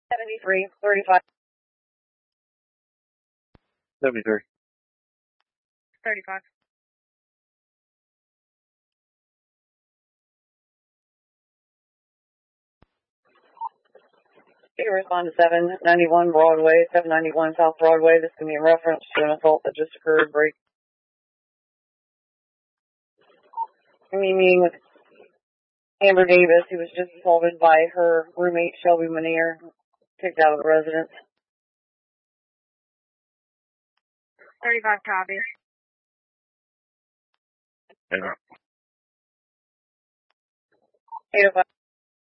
73, 35. 73. 35. You respond to 791 Broadway, 791 South Broadway. This can be in reference to an assault that just occurred. Break. Meeting with Amber Davis, who was just assaulted by her roommate, Shelby Manier, kicked out of the residence. 35 copies. Yeah. 805.